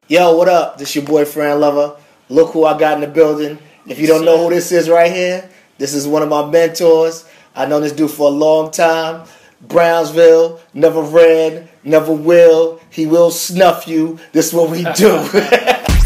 Yo, what up? This your boy Fran Lover. Look who I got in the building. If you don't know who this is right here, this is one of my mentors. I've known this dude for a long time. Brownsville, never ran, never will. He will snuff you. This is what we do.